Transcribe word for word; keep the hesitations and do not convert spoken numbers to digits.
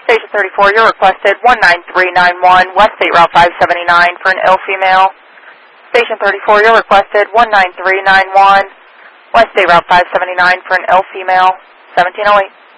Station thirty-four, you're requested one nine three nine one, West State Route five seventy-nine for an ill female. Station thirty-four, you're requested one nine three nine one, West State Route five seventy-nine for an ill female, seventeen oh eight.